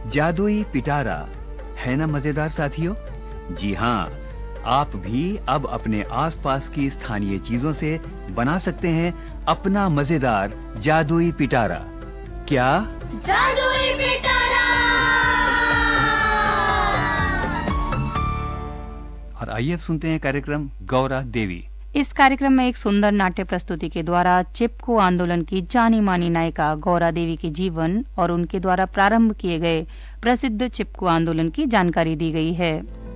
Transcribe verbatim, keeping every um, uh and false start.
जादुई पिटारा है ना मजेदार साथियों? जी हाँ, आप भी अब अपने आसपास की स्थानीय चीजों से बना सकते हैं अपना मजेदार जादुई पिटारा। क्या जादुई पिटारा? और आइए अब सुनते हैं कार्यक्रम गौरा देवी। इस कार्यक्रम में एक सुंदर नाट्य प्रस्तुति के द्वारा चिपको आंदोलन की जानी मानी नायिका गौरा देवी के जीवन और उनके द्वारा प्रारंभ किए गए प्रसिद्ध चिपको आंदोलन की जानकारी दी गई है।